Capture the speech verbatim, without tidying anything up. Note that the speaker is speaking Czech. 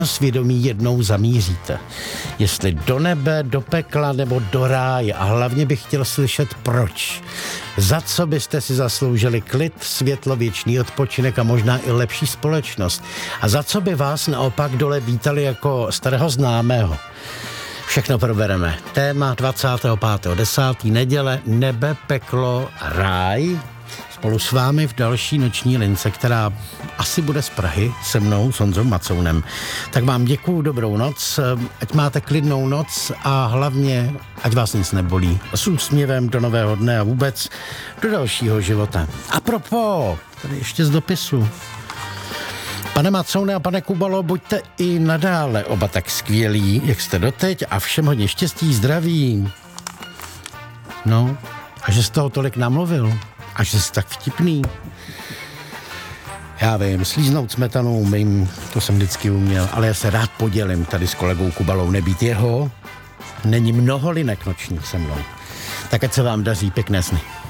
svědomí jednou zamíříte. Jestli do nebe, do pekla nebo do ráje. A hlavně bych chtěl slyšet proč. Za co byste si zasloužili klid, světlo, věčný odpočinek a možná i lepší společnost. A za co by vás naopak dole vítali jako starého známého. Všechno probereme. Téma dvacátého pátého desátého neděle, nebe, peklo, ráj. Spolu s vámi v další noční lince, která asi bude z Prahy, se mnou, s Honzou Macounem. Tak vám děkuju, dobrou noc, ať máte klidnou noc a hlavně, ať vás nic nebolí. S úsměvem do nového dne a vůbec do dalšího života. A propos, tady ještě z dopisu. Pane Macoune a pane Kubalo, buďte i nadále oba tak skvělí, jak jste doteď, a všem hodně štěstí, zdraví. No, a že z toho tolik namluvil. A že jsi tak vtipný. Já vím, slíznout smetanou umím, to jsem vždycky uměl, ale já se rád podělím tady s kolegou Kubalou. Nebýt jeho, není mnoho linek nočních se mnou. Tak ať se vám daří, pěkné sny.